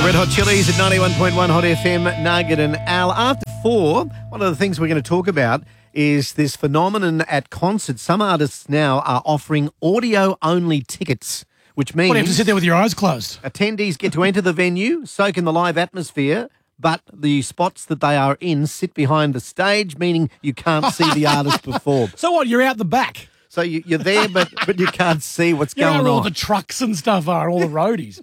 Red Hot Chilies at 91.1 Hot FM, Nugget and Al. After 4, one of the things we're going to talk about is this phenomenon at concerts. Some artists now are offering audio-only tickets, which means... What, you have to sit there with your eyes closed? Attendees get to enter the venue, soak in the live atmosphere, but the spots that they are in sit behind the stage, meaning you can't see the artist perform. So what, you're out the back? So you're there, but you can't see what's You know going where all on. the trucks and stuff are, all the roadies.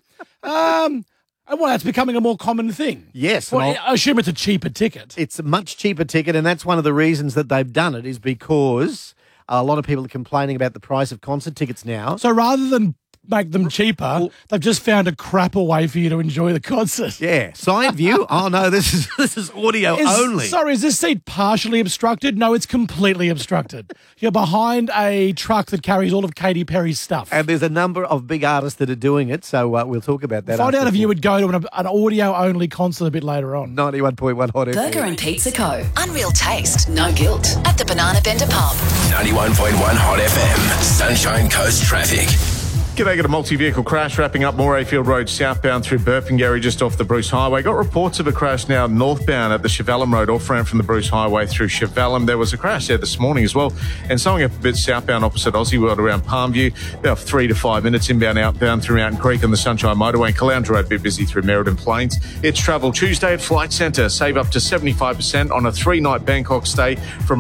And well, that's becoming a more common thing. Yes. Well, I assume it's a cheaper ticket. It's a much cheaper ticket, and that's one of the reasons that they've done it is because a lot of people are complaining about the price of concert tickets now. So rather than make them cheaper, they've just found a crapper way for you to enjoy the concert. Yeah. Side view? Oh, no, this is audio only. Sorry, is this seat partially obstructed? No, it's completely obstructed. You're behind a truck that carries all of Katy Perry's stuff. And there's a number of big artists that are doing it, so we'll talk about that. Find out if you would go to an audio-only concert a bit later on. 91.1 Hot FM. Burger and Pizza Co. Unreal taste, no guilt. At the Banana Bender Pub. 91.1 Hot FM. Sunshine Coast traffic. G'day, got a multi-vehicle crash wrapping up Morayfield Road southbound through Burpengary just off the Bruce Highway. Got reports of a crash now northbound at the Chevelham Road off-ramp from the Bruce Highway through Chevelham. There was a crash there this morning as well. And something up a bit southbound opposite Aussie World around Palmview. About 3 to 5 minutes inbound, outbound through Mountain Creek on the Sunshine Motorway. And Caloundra Road a bit busy through Merredin Plains. It's travel Tuesday at Flight Centre. Save up to 75% on a 3-night Bangkok stay from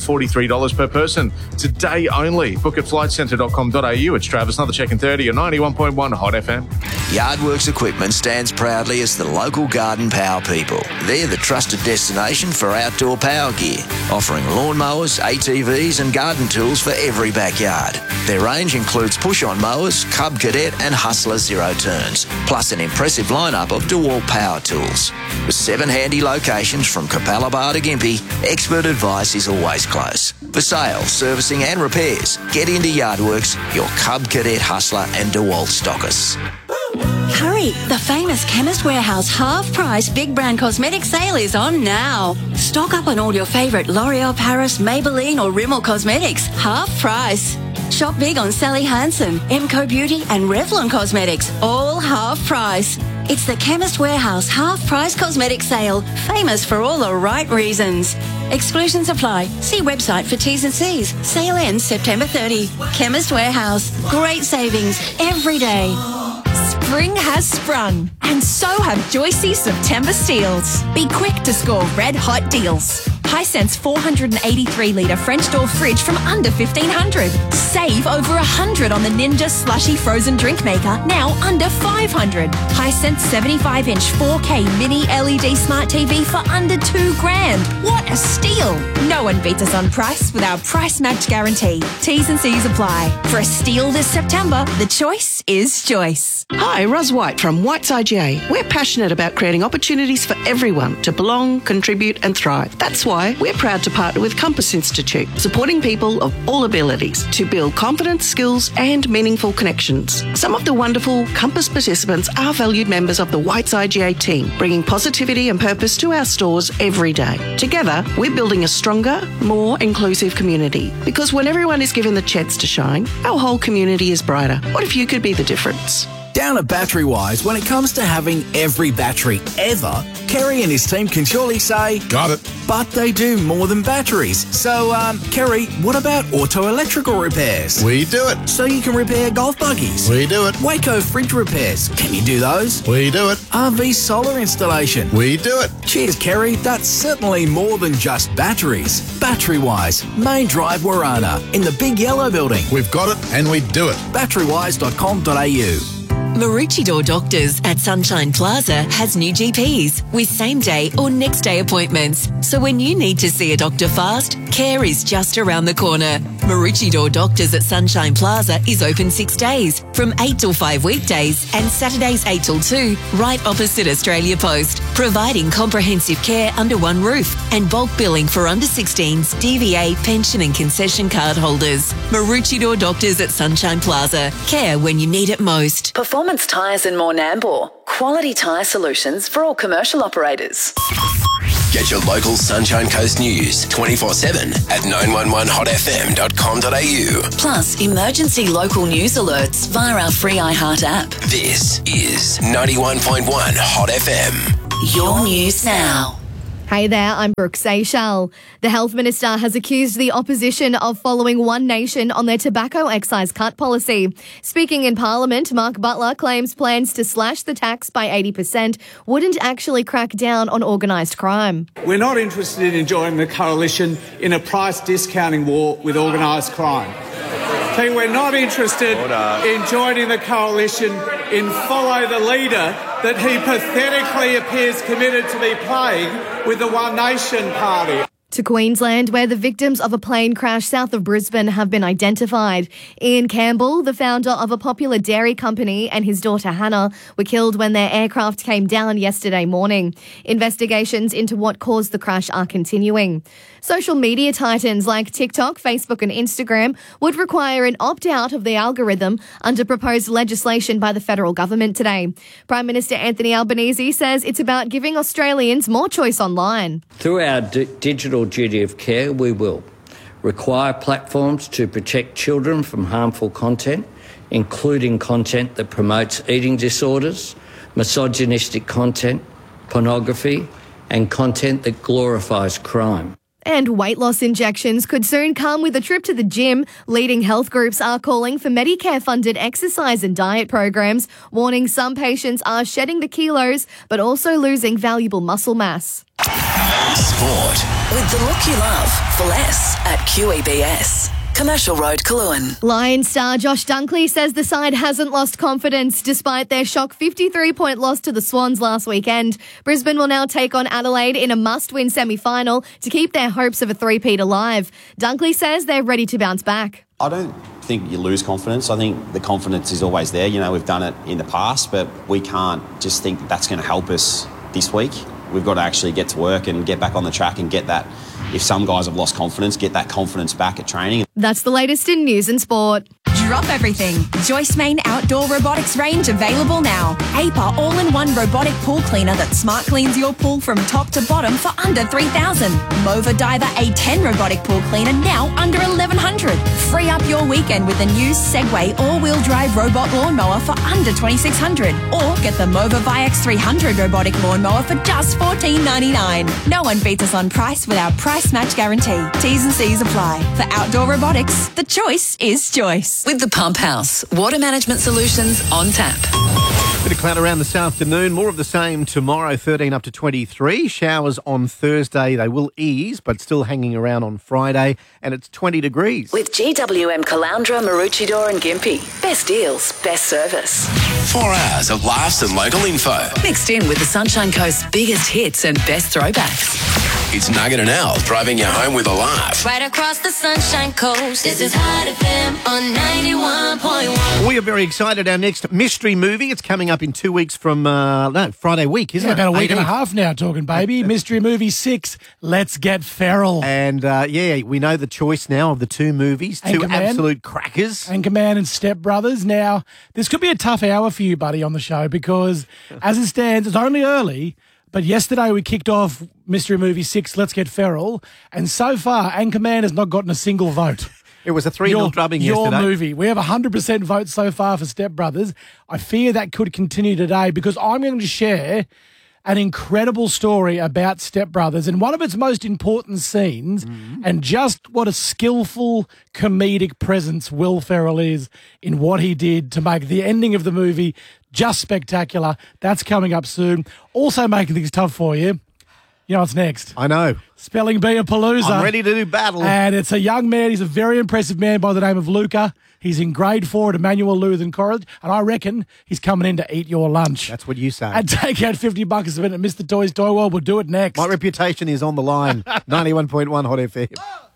$143 per person. Today only. Book at flightcentre.com.au. It's Travis. Another check in 30 or 91.1 Hot FM. Yardworks Equipment stands proudly as the local garden power people. They're the trusted destination for outdoor power gear, offering lawnmowers, ATVs and garden tools for every backyard. Their range includes push-on mowers, Cub Cadet and Hustler Zero Turns, plus an impressive lineup of DeWalt power tools. With 7 handy locations from Capalaba to Gympie, expert advice is always close. For sales, servicing and repairs, get into Yardworks, your Cub Cadet, Hustler and DeWalt stockers. Hurry! The famous Chemist Warehouse half-price big brand cosmetic sale is on now. Stock up on all your favourite L'Oreal Paris, Maybelline or Rimmel cosmetics, half price. Shop big on Sally Hansen, Emco Beauty and Revlon Cosmetics, all half price. It's the Chemist Warehouse half-price cosmetic sale, famous for all the right reasons. Exclusions apply. See website for T's and C's. Sale ends September 30. Chemist Warehouse. Great savings every day. Spring has sprung, and so have Joycey September steals. Be quick to score red hot deals. Hisense 483-litre French door fridge from under $1,500. Save over $100 on the Ninja Slushy frozen drink maker, now under $500. Hisense 75-inch 4K mini LED smart TV for under $2,000. What a steal! No one beats us on price with our price match guarantee. T's and C's apply. For a steal this September, the choice is Joyce. Hi, Ros White from White's IGA. We're passionate about creating opportunities for everyone to belong, contribute and thrive. That's why we're proud to partner with Compass Institute, supporting people of all abilities to build confidence, skills and meaningful connections. Some of the wonderful Compass participants are valued members of the White's IGA team, bringing positivity and purpose to our stores every day. Together, we're building a stronger, more inclusive community, because when everyone is given the chance to shine, our whole community is brighter. What if you could be the difference? Down at Battery Wise, when it comes to having every battery ever, Kerry and his team can surely say, got it. But they do more than batteries. So, Kerry, what about auto electrical repairs? We do it. So you can repair golf buggies? We do it. Waco fridge repairs? Can you do those? We do it. RV solar installation? We do it. Cheers, Kerry. That's certainly more than just batteries. Battery Wise, Main Drive, Warana, in the big yellow building. We've got it and we do it. Batterywise.com.au. Maroochydore Doctors at Sunshine Plaza has new GPs with same-day or next-day appointments. So when you need to see a doctor fast, care is just around the corner. Maroochydore Doctors at Sunshine Plaza is open 6 days, from 8 till 5 weekdays and Saturdays 8 till 2, right opposite Australia Post, providing comprehensive care under one roof and bulk billing for under 16s, DVA, pension and concession card holders. Maroochydore Doctors at Sunshine Plaza. Care when you need it most. Performance Tyres in Moore Nambour. Quality tyre solutions for all commercial operators. Get your local Sunshine Coast news 24/7 at 911hotfm.com.au. Plus, emergency local news alerts via our free iHeart app. This is 91.1 Hot FM. Your news now. Hey there, I'm Brooke Seychelles. The Health Minister has accused the opposition of following One Nation on their tobacco excise cut policy. Speaking in Parliament, Mark Butler claims plans to slash the tax by 80% wouldn't actually crack down on organised crime. We're not interested in joining the coalition in a price discounting war with organised crime. Okay, we're not interested in joining the coalition in follow the leader that he pathetically appears committed to be playing with the One Nation Party. To Queensland, where the victims of a plane crash south of Brisbane have been identified. Ian Campbell, the founder of a popular dairy company, and his daughter Hannah were killed when their aircraft came down yesterday morning. Investigations into what caused the crash are continuing. Social media titans like TikTok, Facebook and Instagram would require an opt-out of the algorithm under proposed legislation by the federal government today. Prime Minister Anthony Albanese says it's about giving Australians more choice online. Through our digital duty of care, we will require platforms to protect children from harmful content, including content that promotes eating disorders, misogynistic content, pornography, and content that glorifies crime. And weight loss injections could soon come with a trip to the gym. Leading health groups are calling for Medicare-funded exercise and diet programs, warning some patients are shedding the kilos but also losing valuable muscle mass. Sport. With the look you love for less at QEBS. Commercial Road, Coolangatta. Lions star Josh Dunkley says the side hasn't lost confidence despite their shock 53-point loss to the Swans last weekend. Brisbane will now take on Adelaide in a must-win semi-final to keep their hopes of a three-peat alive. Dunkley says they're ready to bounce back. I don't think you lose confidence. I think the confidence is always there. You know, we've done it in the past, but we can't just think that that's going to help us this week. We've got to actually get to work and get back on the track and get that. If some guys have lost confidence, get that confidence back at training. That's the latest in news and sport. Drop everything. Joyce Main Outdoor Robotics range available now. APA all-in-one robotic pool cleaner that smart cleans your pool from top to bottom for under $3,000. Mova Diver A10 robotic pool cleaner now under $1,100. Free up your weekend with the new Segway all-wheel drive robot lawnmower for under $2,600. Or get the Mova VX 300 robotic lawnmower for just $14.99. No one beats us on price with our price match guarantee. T's and C's apply. For outdoor robotics, the choice is Joyce. With the Pump House, water management solutions on tap. Bit of cloud around this afternoon. More of the same tomorrow, 13 up to 23. Showers on Thursday. They will ease, but still hanging around on Friday. And it's 20 degrees. With GWM Caloundra, Maroochydore and Gympie. Best deals, best service. 4 hours of laughs and local info. Mixed in with the Sunshine Coast's biggest hits and best throwbacks. It's Nugget and Al driving you home with a laugh. Right across the Sunshine Coast. This is Hot FM on 91.1. We are very excited. Our next mystery movie. It's coming up in 2 weeks from Friday week, isn't it? About a week and a half now talking, baby. Mystery Movie 6, Let's Get Feral. And, we know the choice now of the two movies. Two absolute crackers. Anchorman and Step Brothers. Now, this could be a tough hour for you, buddy, on the show because as it stands, it's only early, but yesterday we kicked off Mystery Movie 6, Let's Get Feral, and so far Anchorman has not gotten a single vote. It was a 3-0 drubbing yesterday. Your movie. We have 100% votes so far for Step Brothers. I fear that could continue today because I'm going to share an incredible story about Step Brothers and one of its most important scenes and just what a skillful comedic presence Will Ferrell is in what he did to make the ending of the movie just spectacular. That's coming up soon. Also making things tough for you. You know what's next? I know. Spelling Bee Palooza. I'm ready to do battle. And it's a young man. He's a very impressive man by the name of Luca. He's in grade 4 at Emmanuel Lutheran College, and I reckon he's coming in to eat your lunch. That's what you say. And take out $50 a minute. Mr. Toys Toy World will do it next. My reputation is on the line. 91.1 Hot FM.